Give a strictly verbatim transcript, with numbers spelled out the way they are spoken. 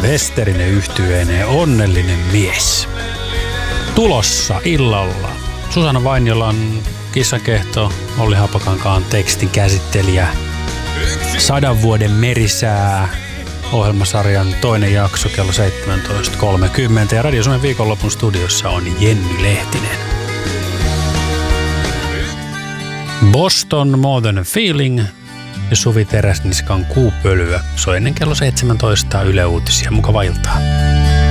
Westerinen yhtyeineen Onnellinen mies. Tulossa illalla Susanna Vainiolan Kissakehto, Olli Hapakankaan tekstin käsittelijä, Sadan vuoden merisää ohjelmasarjan toinen jakso kello seitsemäntoista kolmekymmentä ja Radio Suomen viikonlopun studiossa on Jenny Lehtinen. Boston More Than a Feeling ja Suvi Teräsniskan Kuupölyä. Se on ennen kello seitsemäntoista Yle Uutisia. Mukavaa iltaa.